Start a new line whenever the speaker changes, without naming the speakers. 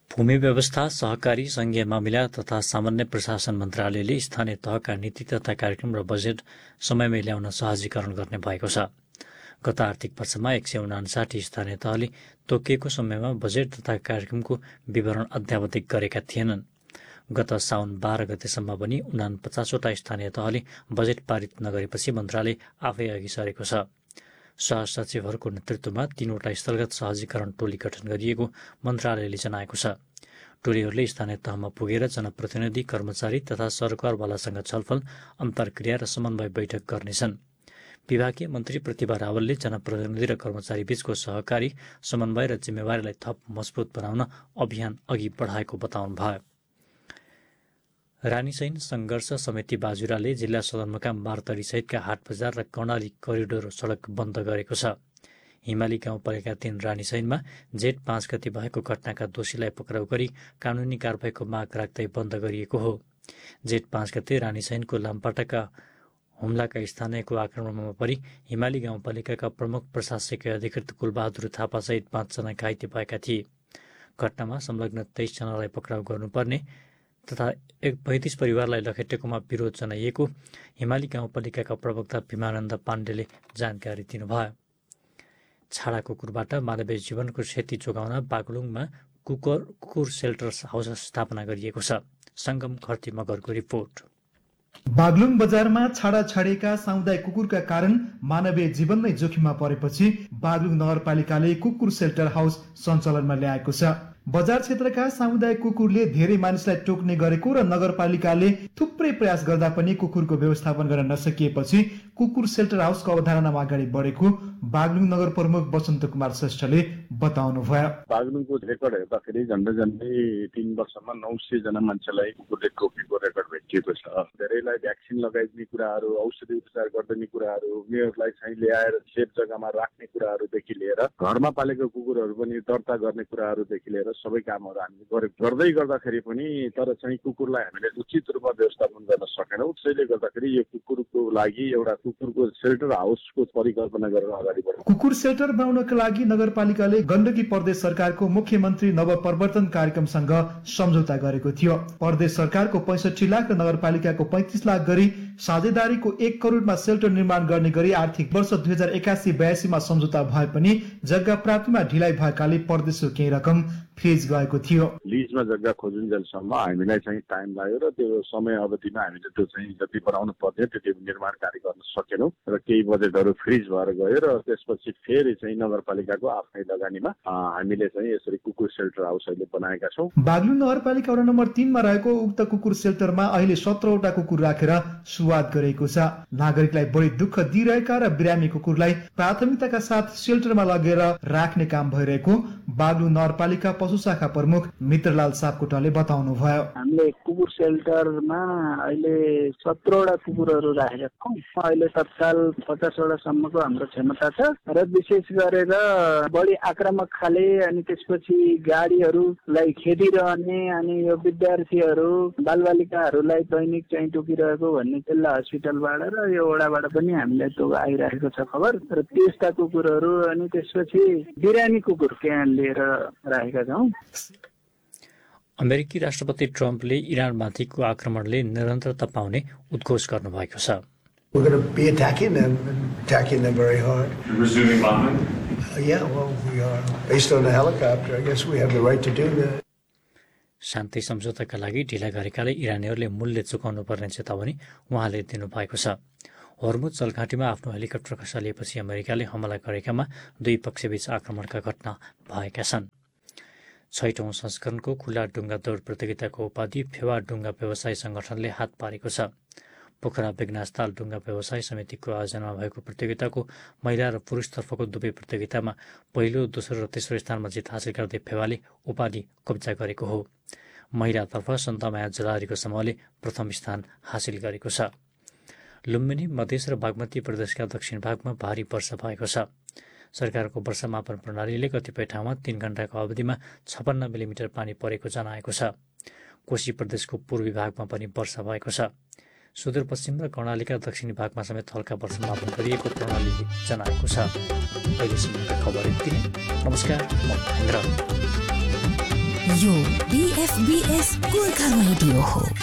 भूमि व्यवस्था, सहकारी, संघीय मामिला तथा सामान्य प्रशासन मन्त्रालयले स्थानीय तहका नीति तथा कार्यक्रम र बजेट समयमै ल्याउन सहजीकरण गर्ने भएको छ। गत आर्थिक वर्षमा 159 स्थानीय तहले तोकिएको समयमा बजेट तथा कार्यक्रमको विवरण अद्यावधिक गरेका थिएनन्। गत साउन 12 गतेसम्म पनि 49वटा स्थानीय तहले बजेट पारित नगरेपछि मन्त्रालय आफै अघि सरेको छ। सहसचिवहरूको नेतृत्वमा 3वटा स्थलगत सहजीकरण टोली गठन गरिएको मन्त्रालयले जनाएको छ। टोलीहरूले स्थानीय तहमा पुगेर जनप्रतिनिधि, कर्मचारी तथा सरकारवालासँग छलफल, अन्तर्क्रिया र समन्वय बैठक गर्नेछन्। विभागीय मन्त्री प्रतिभा रावलले जनप्रतिनिधि र कर्मचारी बीचको सहकारी, समन्वय र जिम्मेवारीलाई थप मजबुत बनाउन अभियान अघि बढाएको बताउनुभयो। रानीसैन सङ्घर्ष समिति बाजुराले जिल्ला सदरमुकाम बारतरी सहितका हाट बजार र कर्णाली करिडोर सडक बन्द गरेको छ। हिमाली गाउँपालिका 3 रानीसैनमा जेठ 5 गते भएको घटनाका दोषीलाई पक्राउ गरी कानुनी कारबाहीको माग राख्दै बन्द गरिएको हो। जेठ 5 गते रानीसैनको लामपाटाका हुम्लाका स्थानीयको आक्रमणमा परि हिमाली गाउँपालिकाका प्रमुख प्रशासकीय अधिकृत कुलबहादुर थापा सहित 5 जना घाइते भएका थिए। घटनामा संलग्न 23 जनालाई पक्राउ गर्नुपर्ने तथा 35 परिवारलाई लखेटेकोमा विरोध जनाइएको हिमाली गाउँपालिकाका प्रवक्ता भीमानन्द पाण्डेले जानकारी दिनुभयो। छाडा कुकुरबाट मानवीय जीवनको क्षति जोगाउन बागलुङमा कुकुर सेल्टर हाउस स्थापना गरिएको छ। सङ्गम खर्ती मगरको रिपोर्ट।
बागलुङ बजारमा छाडा छाडिएका सामुदायिक कुकुरका कारण मानवीय जीवन नै जोखिममा परेपछि बागलुङ नगरपालिकाले कुकुर सेल्टर हाउस सञ्चालनमा ल्याएको छ। बजार क्षेत्रका सामुदायिक कुकुरले धेरै मानिसलाई टोक्ने गरेको र नगरपालिकाले थुप्रै प्रयास गर्दा पनि कुकुरको व्यवस्थापन गर्न नसकिएपछि कुकुर सेल्टर हाउसको अवधारणामा अगाडि बढेको बागलुङ नगर प्रमुख बसन्त कुमार श्रेष्ठले बताउनु भयो।
बागलुङको रेकर्ड हेर्दाखेरि झन्डै 3 वर्षमा 900 जना मान्छेलाई कुकुरले टोकेको रेकर्ड भेटिएको छ। धेरैलाई भ्याक्सिन लगाइदिने कुराहरू, औषधि उपचार गरिदिने कुराहरू, उनीहरूलाई चाहिँ ल्याएर सेफ जग्गामा राख्ने कुराहरूदेखि लिएर घरमा पालेको कुकुरहरू पनि दर्ता गर्ने कुराहरूदेखि लिएर सबै कामहरू हामीले गर्दै गर्दाखेरि पनि तर चाहिँ कुकुरलाई हामीले उचित रूपमा व्यवस्थापन गर्न सकेनौँ। त्यसैले गर्दाखेरि यो कुकुरको लागि एउटा कुकुरको सेल्टर हाउसको परिकल्पना गरेर अगाडि बढ्यौँ।
कुकुर सेल्टर बनाउनका लागि नगरपालिकाले गण्डकी प्रदेश सरकारको मुख्यमन्त्री नवपरिवर्तन कार्यक्रमसँग सम्झौता गरेको थियो। प्रदेश सरकारको 65 लाख र नगरपालिकाको 35 लाख गरी साझेदारीको 1 करोडमा सेल्टर निर्माण गर्ने गरी आर्थिक वर्ष 2081-82 मा सम्झौता भए पनि जग्गा प्राप्तिमा ढिलाइ भएकाले प्रदेशको केही रकम फ्रिज गएको थियो।
लिजमा जग्गा खोजुन्जेलसम्म हामीलाई चाहिँ टाइम लाग्यो र त्यो समय अवधिमा हामीले त्यो चाहिँ जति बनाउनु पर्ने त्यति निर्माण कार्य गर्न सकेनौँ र केही बजेटहरू फ्रिज भएर गयो र त्यसपछि फेरि चाहिँ नगरपालिकाको आफ्नै लगानीमा हामीले चाहिँ यसरी कुकुर सेल्टर हाउस अहिले बनाएका छौँ।
बागलुङ नगरपालिका वडा नम्बर 3 मा रहेको उक्त कुकुर सेल्टरमा अहिले 17वटा कुकुर राखेर सुरुवात गरेको छ। नागरिकलाई बढी दुःख दिइरहेका र बिरामी कुकुरलाई प्राथमिकताका साथ सेल्टरमा लगेर राख्ने काम भइरहेको बागलुङ नगरपालिका पशु शाखा प्रमुख मित्रलाल सापकोटाले बताउनु भयो।
हामीले कुकुर सेल्टरमा अहिले 17वटा कुकुरहरू राखेका छौँ। अहिले तत्काल 50वटा सम्मको हाम्रो क्षमता छ र विशेष गरेर बढी आक्रामक खाले अनि त्यसपछि गाडीहरूलाई खेदिरहने अनि यो विद्यार्थीहरू बालबालिकाहरूलाई दैनिक चाहिँ टोकिरहेको भन्ने जिल्ला हस्पिटलबाट र यो वडाबाट पनि हामीलाई त्यो आइरहेको छ खबर र त्यस्ता कुकुरहरू अनि त्यसपछि बिरामी कुकुर त्यहाँ लिएर राखेका छौँ।
अमेरिकी राष्ट्रपति ट्रम्पले इरानमाथिको आक्रमणले निरन्तरता पाउने उद्घोष गर्नुभएको छ।
We're going to be attacking them very hard.
Resuming bombing?
Yeah, well, we are. Based on the helicopter, I guess we have the right to do that.
शान्ति सम्झौताका लागि ढिला गरेकाले इरानीहरूले मूल्य चुकाउनु पर्ने चेतावनी उहाँले दिनुभएको छ। हर्मुज जलघाटीमा आफ्नो हेलिकप्टर खसालिएपछि अमेरिकाले हमला गरेकामा दुई पक्षबीच आक्रमणका घटना भएका छन्। 6औं संस्करणको खुला डुङ्गा दौड प्रतियोगिताको उपाधि फेवा डुङ्गा व्यवसाय संगठनले हात पारेको छ। पोखरा बेगनासताल डुङ्गा व्यवसाय समितिको आयोजनामा भएको प्रतियोगिताको महिला र पुरुषतर्फको दुवै प्रतियोगितामा पहिलो, दोस्रो र तेस्रो स्थानमा जित हासिल गर्दै फेवाले उपाधि कब्जा गरेको हो। महिलातर्फ सन्तमाया जलारीको समूहले प्रथम स्थान हासिल गरेको छ। लुम्बिनी, मधेस र बागमती प्रदेशका दक्षिण भागमा भारी वर्षा भएको छ। सरकारको वर्षा मापन प्रणालीले कतिपय ठाउँमा 3 घण्टाको अवधिमा 56 मिलिमिटर पानी परेको जनाएको छ। कोशी प्रदेशको पूर्वी भागमा पनि वर्षा भएको छ। सुदूरपश्चिम र कर्णालीका दक्षिणी भागमा समेत हल्का वर्षा मापन गरिएको प्रणालीले जनाएको छ। अहिलेसम्मका खबर यति नै। नमस्कार, म महेन्द्र।
यो BFBS गोर्खा रेडियो हो।